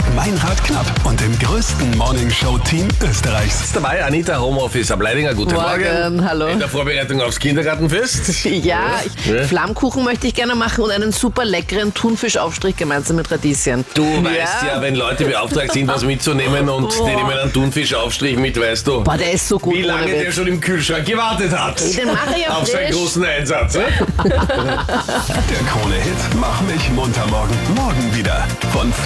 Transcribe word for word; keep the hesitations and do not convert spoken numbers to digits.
Meinrad Knapp und dem größten Morningshow-Team Österreichs. Ist dabei Anita Homeoffice Ableidinger. Guten Morgen. Morgen, hallo. In der Vorbereitung aufs Kindergartenfest. Ja, ich, Ja. Flammkuchen möchte ich gerne machen und einen super leckeren Thunfischaufstrich gemeinsam mit Radieschen. Du weißt ja, wenn Leute beauftragt sind, was mitzunehmen und Oh. die nehmen einen Thunfischaufstrich mit, weißt du, Boah, der ist so gut. wie lange ohne der Witz. schon im Kühlschrank gewartet hat. Den mache ich ja Auf seinen frisch. großen Einsatz. Ne? Der Krone-Hit Mach mich munter morgen. Morgen wieder. Von